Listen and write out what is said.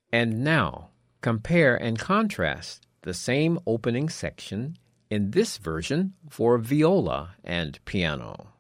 And now, compare and contrast the same opening section in this version for viola and piano.